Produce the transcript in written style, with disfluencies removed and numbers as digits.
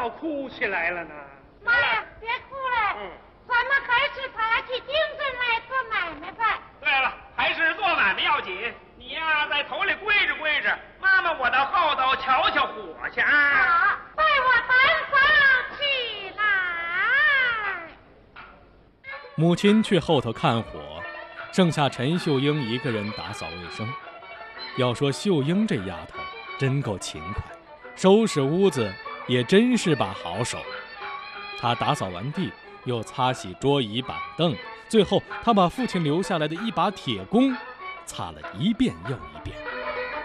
倒哭起来了呢？ 妈呀，别哭了，咱们还是打起精神来做买卖吧。 对了，还是做买卖要紧。你呀，在头里跪着跪着，妈妈我到后头瞧瞧火去啊！ 好，带我单房起来。 母亲去后头看火，剩下陈秀英一个人打扫卫生。要说秀英这丫头真够勤快，收拾屋子也真是把好手。她打扫完地，又擦洗桌椅板凳，最后她把父亲留下来的一把铁弓擦了一遍又一遍。